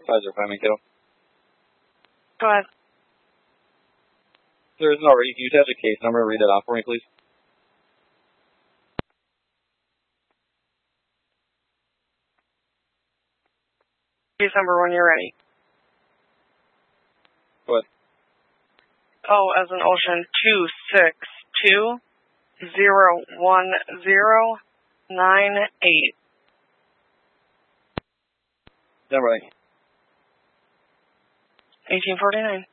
505 Mankato. Go ahead. There isn't already. Can you attach a case number and read that off for me, please? Case number when you're ready. Go ahead. Oh, as in ocean, 262-010-98. Stand by. 1849.